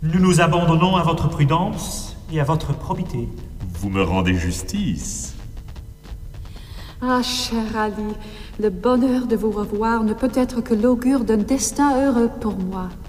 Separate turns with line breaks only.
Nous nous abandonnons à votre prudence et à votre probité.
Vous me rendez justice.
Ah, cher Ali, le bonheur de vous revoir ne peut être que l'augure d'un destin heureux pour moi.